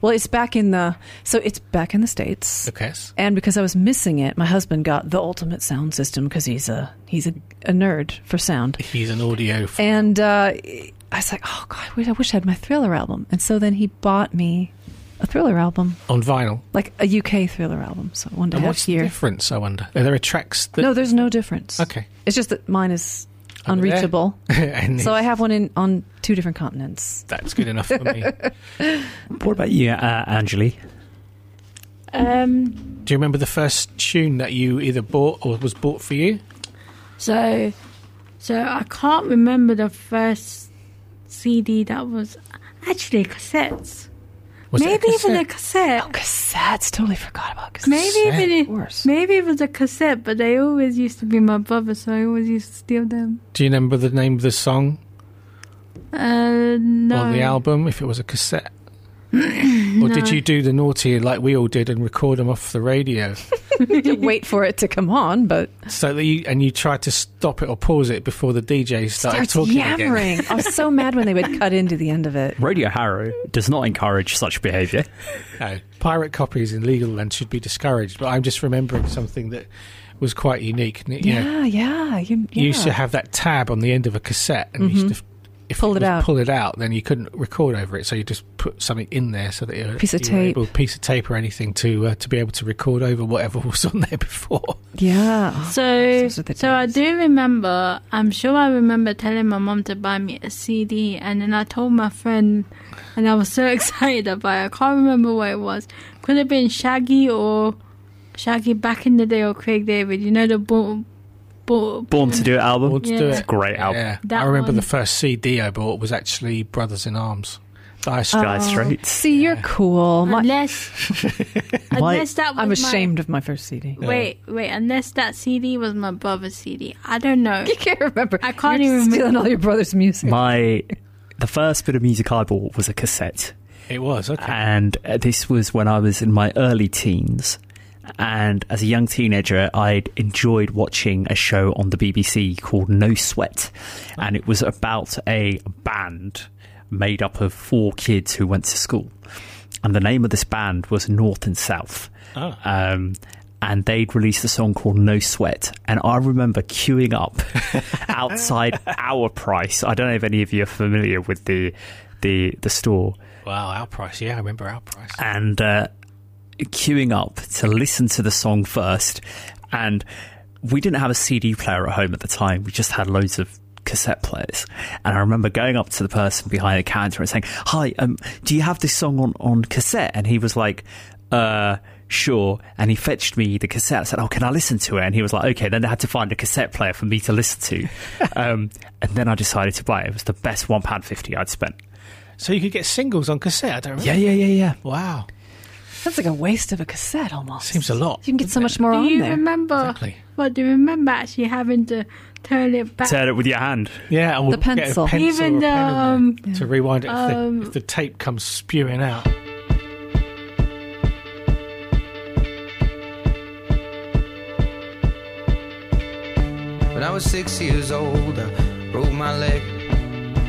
Well, it's back in the States. Okay. And because I was missing it, my husband got the ultimate sound system because he's a nerd for sound. He's an audio. And I was like, oh God, I wish I had my Thriller album. And so then he bought me a Thriller album on vinyl, like a UK Thriller album. So I wanted to have what's here. the difference? I wonder. Are there tracks? No, there's no difference. Okay, it's just that mine is unreachable. So I have one on 2 different continents. That's good enough for me. What about you, Anjali? Do you remember the first tune that you either bought or was bought for you? So I can't remember the first CD that was actually cassettes. Maybe even a cassette. Oh, cassettes! Totally forgot about cassettes. Maybe it was a cassette, but they always used to be my brother, so I always used to steal them. Do you remember the name of the song? No. Or the album, if it was a cassette? Or did you do the naughty like we all did and record them off the radio? Wait for it to come on, but so that you tried to stop it or pause it before the DJ started talking yammering. again. I was so mad when they would cut into the end of it. Radio Harrow does not encourage such behaviour. No, pirate copies illegal and should be discouraged. But I'm just remembering something that was quite unique. You used to have that tab on the end of a cassette, and you used to. If pull it out, then you couldn't record over it. So you just put something in there so that you piece of tape or anything to be able to record over whatever was on there before. Yeah. So I do remember. I'm sure I remember telling my mum to buy me a CD, and then I told my friend, and I was so excited about it. I can't remember what it was. Could have been Shaggy back in the day, or Craig David. You know the Born to Do It album. Born to Do It. It's a great album. Yeah. I remember the first CD I bought was actually Brothers in Arms. Dire Straits. See, you're cool. Unless that was I'm ashamed of my first CD. Wait. Unless that CD was my brother's CD. I don't know. You can't remember. I can't even remember. Stealing all your brother's music. The first bit of music I bought was a cassette. It was, okay. And this was when I was in my early teens. And as a young teenager, I'd enjoyed watching a show on the BBC called No Sweat. And it was about a band made up of 4 kids who went to school. And the name of this band was North and South. Oh. And they'd released a song called No Sweat. And I remember queuing up outside Our Price. I don't know if any of you are familiar with the store. Wow, Our Price. Yeah, I remember Our Price. And queuing up to listen to the song first, and we didn't have a CD player at home at the time. We just had loads of cassette players, and I remember going up to the person behind the counter and saying, "Hi, do you have this song on cassette?" And he was like, "Sure." And he fetched me the cassette. I said, "Oh, can I listen to it?" And he was like, "Okay." Then I had to find a cassette player for me to listen to, and then I decided to buy it. It was the best £1.50 I'd spent. So you could get singles on cassette? I don't remember. Yeah. Wow. That's like a waste of a cassette almost. Seems a lot. You can get so much more on there. Do you remember actually having to turn it back? Turn it with your hand. Yeah, or the pencil. Get a pencil Even or a pen the, to rewind it if the tape comes spewing out. When I was 6 years old, I broke my leg.